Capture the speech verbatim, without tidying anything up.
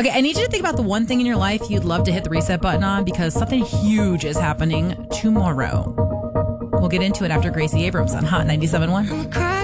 Okay, I need you to think about the one thing in your life you'd love to hit the reset button on because something huge is happening tomorrow. We'll get into it after Gracie Abrams on Hot ninety-seven point one.